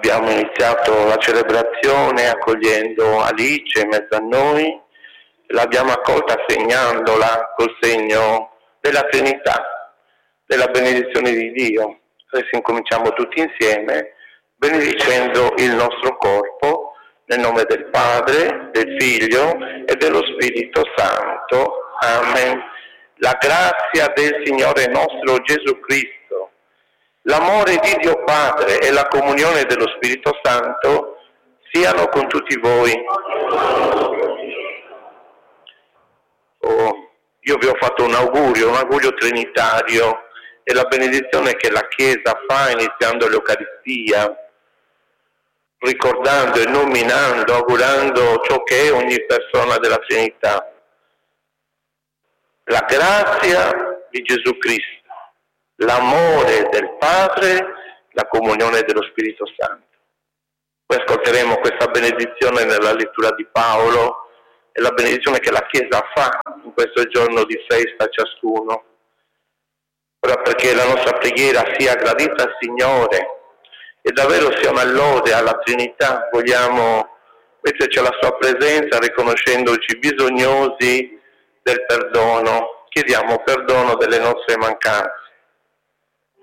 Abbiamo iniziato la celebrazione accogliendo Alice in mezzo a noi, l'abbiamo accolta segnandola col segno della Trinità, della benedizione di Dio. Adesso incominciamo tutti insieme benedicendo il nostro corpo nel nome del Padre, del Figlio e dello Spirito Santo. Amen. La grazia del Signore nostro Gesù Cristo, l'amore di Dio Padre e la comunione dello Spirito Santo siano con tutti voi. Io vi ho fatto un augurio trinitario, e la benedizione che la Chiesa fa iniziando l'Eucaristia, ricordando e nominando, augurando ciò che è ogni persona della Trinità. La grazia di Gesù Cristo, l'amore del Padre, la comunione dello Spirito Santo. Poi ascolteremo questa benedizione nella lettura di Paolo, e la benedizione che la Chiesa fa in questo giorno di festa ciascuno. Ora, perché la nostra preghiera sia gradita al Signore e davvero sia una lode alla Trinità, vogliamo metterci alla sua presenza riconoscendoci bisognosi del perdono. Chiediamo perdono delle nostre mancanze.